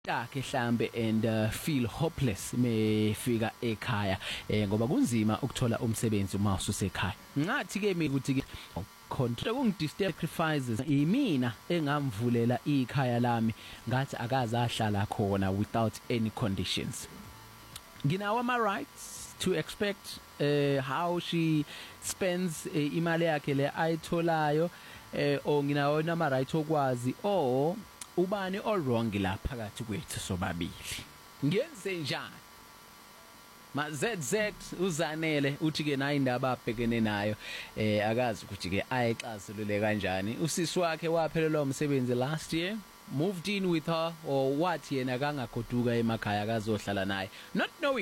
takhe hlambe and feel hopeless mefika ekhaya ngoba kunzima ukuthola umsebenzi uma ususekhaya ngathi ke mina ukuthi ke control kungidisturb sacrifices imina engamvulela ikhaya lami ngathi akaze ahlala khona without any conditions nginawo ama rights to expect how she spends imali yakhe le ayitholayo o nginawo nama right okwazi o ubani all wrong la phakathi kwethu sobabili ngenze njani ZZ uzanele uthi ke nayi indaba abhekene nayo akazi ukuthi ke ayixazulule kanjani usisi wakhe waphelelwa umsebenzi last year moved in with her or what yena kangagoduka emakhaya akazohlala naye not knowing